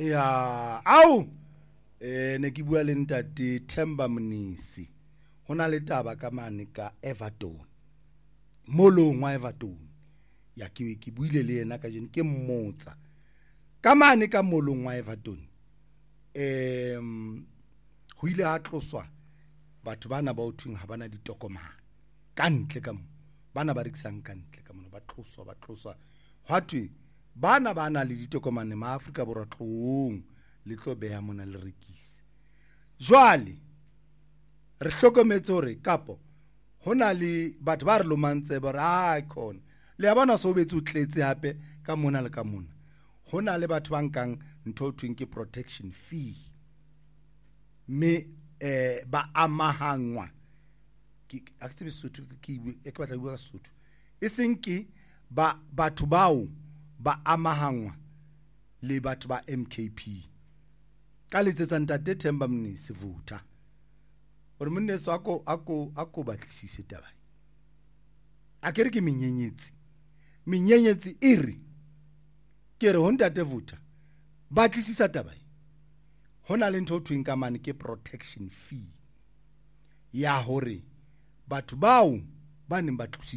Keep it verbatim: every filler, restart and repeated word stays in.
ya au eh ne ke bua le ntate Themba Mnisi hona le taba ka mane ka Everton molong wa Everton ya ke ke buile le yena ka jene ke mmotsa ka mane ka molong wa Everton em ho ile a tloswa batho bana ba uthweng ha bana ditokomane ka ntle ka mo bana ba rekisang ka ntle ka mona ba tloswa ba tloswa hwatwe bana bana le ditokomane ma Afrika borwa tlong le tlo beha mona le rekisi jwale re hlokometse hore kapo hona le batho ba re lomantse ba re ha khona le abana so betso tletse hape ka mona le ka mona hona le batho ba nkang ntho thweng ke protection fee me eh ba amahangwa ke a tsebe Sotho ke e ke batla bua ka Sotho e seng ke ba batho bao ba amahangwa le batho ba M K P ka letsetsa ntate Themba Mnisi vuta gore monne so ako ako ako batlisise taba a kere ke menyenyetsi menyenyetsi iri ke re ho ntate vuta batlisisa taba hona le ntho thweng ka mane ke protection fee ya hore batho bao ba neng ba